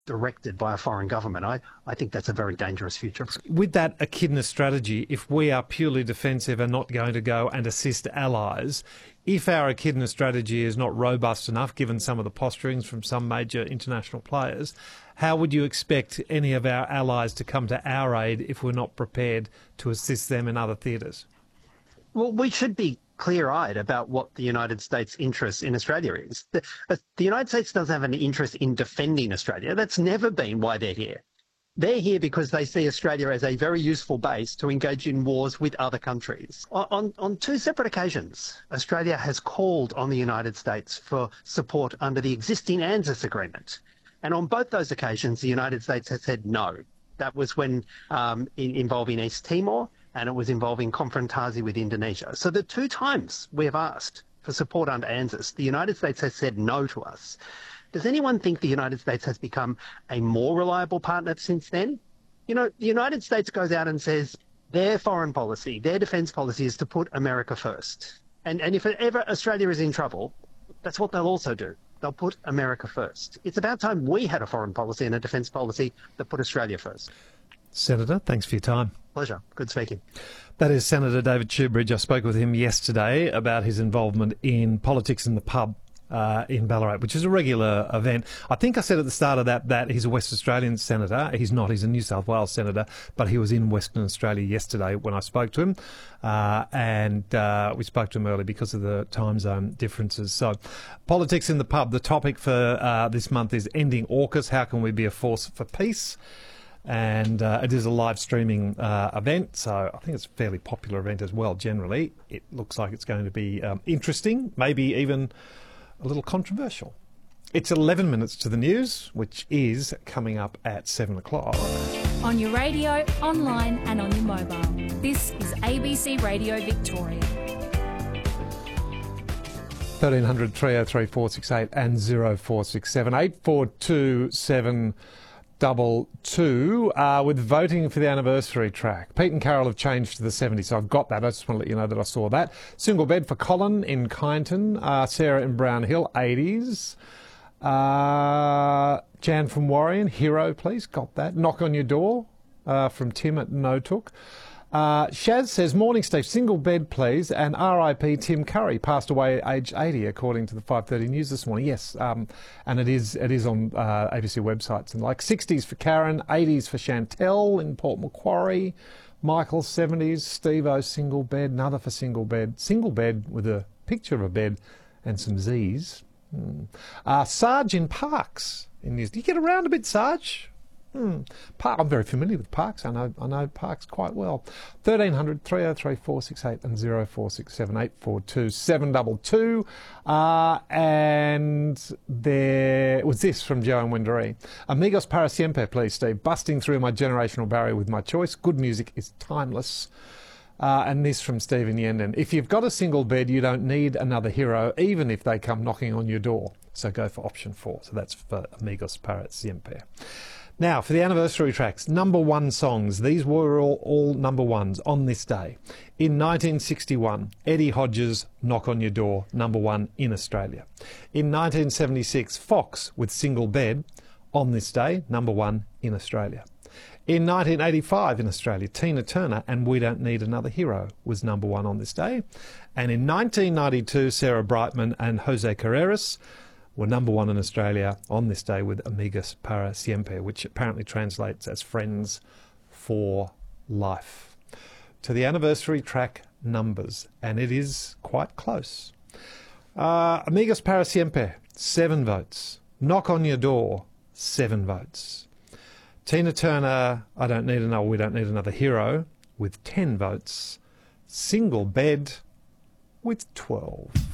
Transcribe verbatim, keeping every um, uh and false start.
directed by a foreign government. I, I think that's a very dangerous future. With that echidna strategy, if we are purely defensive and not going to go and assist allies, if our echidna strategy is not robust enough, given some of the posturings from some major international players, how would you expect any of our allies to come to our aid if we're not prepared to assist them in other theatres? Well, we should be clear-eyed about what the United States' interest in Australia is. The, uh, the United States doesn't have an interest in defending Australia. That's never been why they're here. They're here because they see Australia as a very useful base to engage in wars with other countries. On, on, on two separate occasions, Australia has called on the United States for support under the existing ANZUS agreement. And on both those occasions, the United States has said no. That was when um, in, involving East Timor, and it was involving confrontasi with Indonesia. So the two times we have asked for support under ANZUS, the United States has said no to us. Does anyone think the United States has become a more reliable partner since then? You know, the United States goes out and says their foreign policy, their defence policy is to put America first. And, and if ever Australia is in trouble, that's what they'll also do. They'll put America first. It's about time we had a foreign policy and a defence policy that put Australia first. Senator, thanks for your time. Pleasure. Good speaking. That is Senator David Shoebridge. I spoke with him yesterday about his involvement in politics in the pub uh, in Ballarat, which is a regular event. I think I said at the start of that that he's a West Australian senator. He's not. He's a New South Wales senator, but he was in Western Australia yesterday when I spoke to him, uh, and uh, we spoke to him early because of the time zone differences. So, politics in the pub. The topic for uh, this month is ending AUKUS. How can we be a force for peace? And uh, it is a live streaming uh, event, so I think it's a fairly popular event as well, generally. It looks like it's going to be um, interesting, maybe even a little controversial. It's eleven minutes to the news, which is coming up at seven o'clock. On your radio, online and on your mobile. This is A B C Radio Victoria. thirteen hundred, three oh three, four six eight and zero four six seven, eight four two seven double two, uh, with voting for the anniversary track. Pete and Carol have changed to the seventies, so I've got that. I just want to let you know that I saw that. Single bed for Colin in Kyneton. Uh, Sarah in Brown Hill, eighties. Uh, Jan from Warrion, Hero, please. Got that. Knock on Your Door uh, from Tim at Notook. Uh, Shaz says, morning, Steve. Single bed, please. And R I P Tim Curry passed away at age eighty, according to the five thirty news this morning. Yes, um, and it is it is on uh, A B C websites. And like sixties for Karen, eighties for Chantel in Port Macquarie, Michael, seventies, Steve-O, single bed, another for single bed. Single bed with a picture of a bed and some Z's. Hmm. Uh, Sarge in Parks. In News. Do you get around a bit, Sarge? Hmm. Park, I'm very familiar with Parks. I know I know Parks quite well. thirteen hundred, three oh three, four six eight and zero four six seven, eight four two seven two two. Uh, and there was this from Joe and Wendouree. Amigos para siempre, please, Steve. Busting through my generational barrier with my choice. Good music is timeless. Uh, and this from Stephen Yenden. If you've got a single bed, you don't need another hero, even if they come knocking on your door. So go for option four. So that's for Amigos para siempre. Now, for the anniversary tracks, number one songs. These were all, all number ones on this day. In nineteen sixty-one, Eddie Hodges, Knock on Your Door, number one in Australia. In nineteen seventy-six, Fox with Single Bed, on this day, number one in Australia. In nineteen eighty-five in Australia, Tina Turner and We Don't Need Another Hero was number one on this day. And in nineteen ninety-two, Sarah Brightman and Jose Carreras were number one in Australia on this day with Amigos para siempre, which apparently translates as friends for life. To the anniversary track numbers, and it is quite close. Uh, Amigos para siempre, seven votes. Knock on Your Door, seven votes. Tina Turner, I Don't Need Another, We Don't Need Another Hero, with ten votes. Single Bed with twelve.